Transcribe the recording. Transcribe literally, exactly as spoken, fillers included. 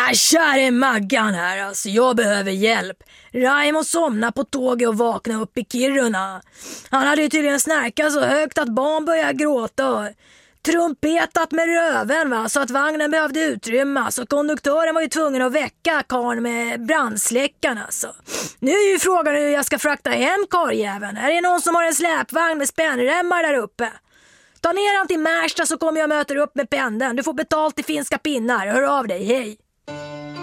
Äh, käre Maggan här, alltså jag behöver hjälp. Raimo somnade på tåget och vaknade upp i Kiruna. Han hade ju tydligen snärkat så högt att barn började gråta. Trumpetat med röven va, så att vagnen behövde utrymmas och konduktören var ju tvungen att väcka karln med brandsläckaren alltså. Nu är ju frågan hur jag ska frakta hem karljäveln. Är det någon som har en släpvagn med spännremmar där uppe? Ta ner han till Märsta så kommer jag möta upp med pendeln. Du får betalt i finska pinnar. Hör av dig, hej!